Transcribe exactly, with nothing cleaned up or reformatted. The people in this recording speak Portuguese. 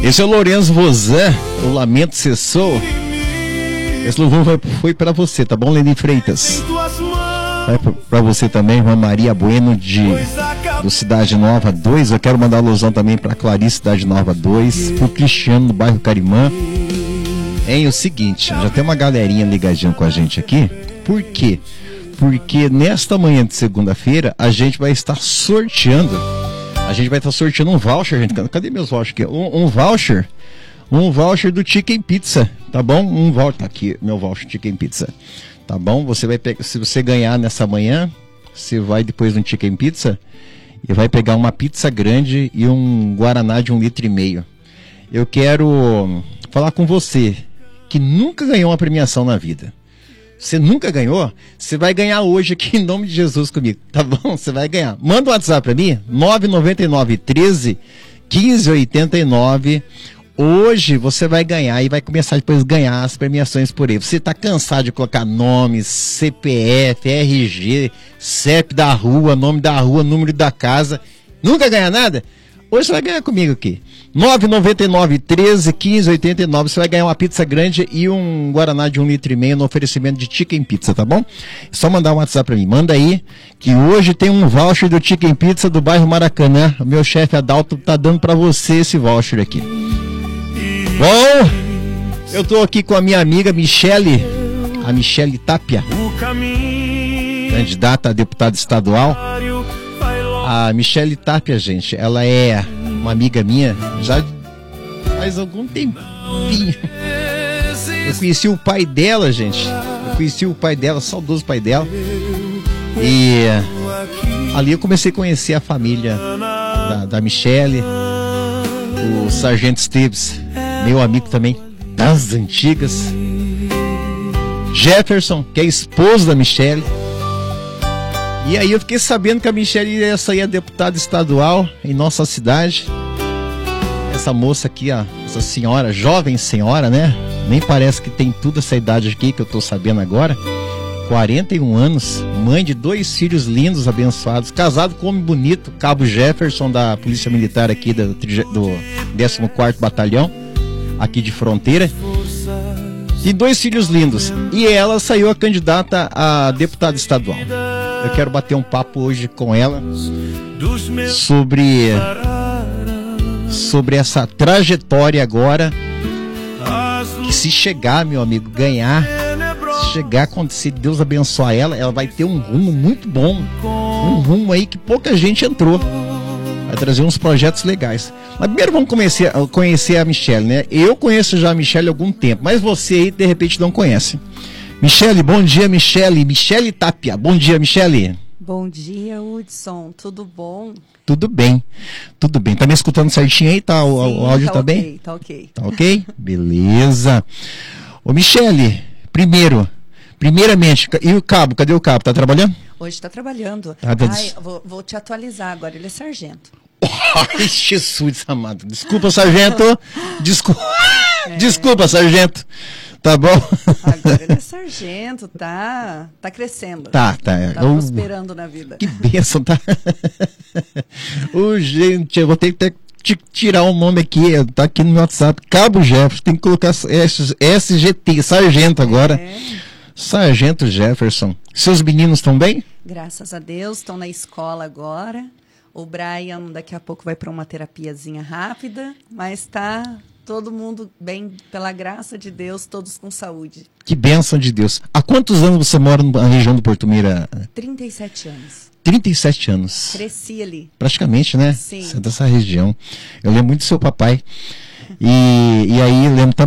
Esse é o Lourenço Rosan, o Lamento Cessou. Esse louvor foi para você, tá bom, Leni Freitas? Vai para você também, irmã Maria Bueno, de, do Cidade Nova dois. Eu quero mandar alusão também para Clarice, Cidade Nova dois. Pro Cristiano, do bairro Carimã. É o seguinte, já tem uma galerinha ligadinha com a gente aqui. Por quê? Porque nesta manhã de segunda-feira a gente vai estar sorteando. A gente vai estar sorteando um voucher, gente. Cadê meus vouchers aqui? Um, um voucher. Um voucher do Chicken Pizza, tá bom? Um voucher, tá aqui, meu voucher Chicken Pizza. Tá bom? Você vai pegar, se você ganhar nessa manhã, você vai depois no Chicken Pizza e vai pegar uma pizza grande e um guaraná de um litro e meio. Eu quero falar com você que nunca ganhou uma premiação na vida. Você nunca ganhou? Você vai ganhar hoje aqui em nome de Jesus comigo, tá bom? Você vai ganhar. Manda um WhatsApp pra mim, nove nove nove, treze, quinze, oitenta e nove. Hoje você vai ganhar e vai começar depois a ganhar as premiações por aí. Você tá cansado de colocar nomes, C P F, R G, C E P da rua, nome da rua, número da casa. Nunca ganha nada? Hoje você vai ganhar comigo aqui. nove nove nove, treze, quinze, oitenta e nove. Você vai ganhar uma pizza grande e um guaraná de um litro e meio no oferecimento de Chicken Pizza, tá bom? É só mandar um WhatsApp pra mim. Manda aí, que hoje tem um voucher do Chicken Pizza do bairro Maracanã. O meu chefe Adalto tá dando pra você esse voucher aqui. Bom, eu tô aqui com a minha amiga Michele, a Michele Tapia, candidata a deputada estadual. A Michele Tapia, gente, ela é uma amiga minha já faz algum tempinho. Eu conheci o pai dela, gente. Eu conheci o pai dela, saudoso pai dela. E ali eu comecei a conhecer a família da, da Michele, o Sargento Esteves, meu amigo também das antigas. Jefferson, que é esposo da Michele. E aí eu fiquei sabendo que a Michele ia sair a deputada estadual em nossa cidade. Essa moça aqui, ó, essa senhora, jovem senhora, né? Nem parece que tem tudo essa idade aqui que eu tô sabendo agora. quarenta e um anos, mãe de dois filhos lindos, abençoados, casado com um homem bonito, Cabo Jefferson da Polícia Militar aqui do, do décimo quarto Batalhão, aqui de Fronteira. E dois filhos lindos. E ela saiu a candidata a deputada estadual. Eu quero bater um papo hoje com ela sobre, sobre essa trajetória agora. Que se chegar, meu amigo, ganhar, se chegar, se Deus abençoar ela, ela vai ter um rumo muito bom. Um rumo aí que pouca gente entrou. Vai trazer uns projetos legais. Mas primeiro vamos conhecer, conhecer a Michele, né? Eu conheço já a Michele há algum tempo, mas você aí de repente não conhece. Michele, bom dia, Michele. Michele Tapia, bom dia, Michele. Bom dia, Hudson. Tudo bom? Tudo bem, tudo bem. Tá me escutando certinho aí? Tá, o, Sim, o áudio tá, tá okay, bem? Tá ok. Tá ok? Beleza. Ô, Michele, primeiro, primeiramente, e o Cabo? Cadê o Cabo? Tá trabalhando? Hoje tá trabalhando. Tá, tá Ai, vou, vou te atualizar agora, ele é sargento. Ai, Jesus amado. Desculpa, sargento. Desculpa, é. Desculpa, sargento. Tá bom? Agora ele é sargento, tá, tá crescendo. Tá, tá. Tá eu... prosperando na vida. Que bênção, tá? Ô, gente, eu vou ter que te tirar um nome aqui, tá aqui no meu WhatsApp. Cabo Jefferson, tem que colocar S G T, sargento agora. É. Sargento Jefferson. Seus meninos estão bem? Graças a Deus, estão na escola agora. O Brian daqui a pouco vai para uma terapiazinha rápida, mas tá todo mundo bem, pela graça de Deus, todos com saúde. Que bênção de Deus. Há quantos anos você mora na região do Porto Meira? trinta e sete anos. trinta e sete anos. Cresci ali. Praticamente, né? Sim. Você é dessa região. Eu lembro muito do seu papai. E, e aí lembro também